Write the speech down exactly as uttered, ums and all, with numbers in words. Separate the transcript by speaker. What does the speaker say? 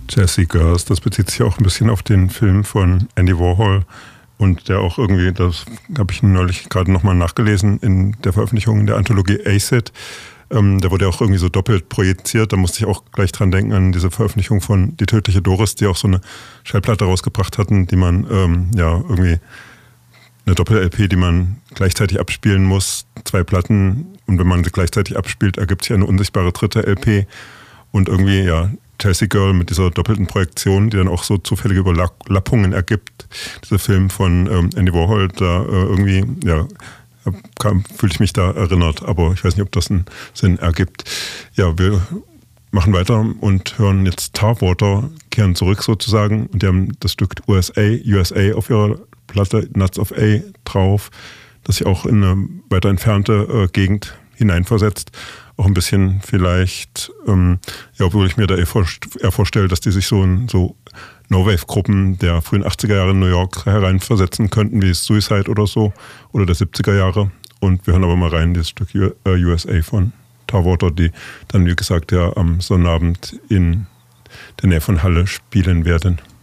Speaker 1: Jazzy Girls, das bezieht sich auch ein bisschen auf den Film von Andy Warhol und der auch irgendwie, das habe ich neulich gerade nochmal nachgelesen in der Veröffentlichung der Anthologie Acid, ähm, da wurde ja auch irgendwie so doppelt projiziert, da musste ich auch gleich dran denken an diese Veröffentlichung von Die tödliche Doris, die auch so eine Schallplatte rausgebracht hatten, die man ähm, ja irgendwie eine Doppel-L P, die man gleichzeitig abspielen muss, zwei Platten, und wenn man sie gleichzeitig abspielt, ergibt sich eine unsichtbare dritte L P und irgendwie, ja, Jazzy Girl mit dieser doppelten Projektion, die dann auch so zufällige Überlappungen ergibt. Dieser Film von ähm, Andy Warhol, da äh, irgendwie, ja, fühle ich mich da erinnert, aber ich weiß nicht, ob das einen Sinn ergibt. Ja, wir machen weiter und hören jetzt Tarwater, kehren zurück sozusagen, und die haben das Stück U S A, U S A auf ihrer Platte Nuts of A drauf, das sich auch in eine weiter entfernte äh, Gegend hineinversetzt. Auch ein bisschen vielleicht, ähm, ja, obwohl ich mir da eher, vorst- eher vorstelle, dass die sich so in so No-Wave-Gruppen der frühen achtziger Jahre in New York hereinversetzen könnten, wie Suicide oder so, oder der siebziger Jahre. Und wir hören aber mal rein, dieses Stück U- äh, U S A von Tarwater, die dann, wie gesagt, ja am Sonnabend in der Nähe von Halle spielen werden.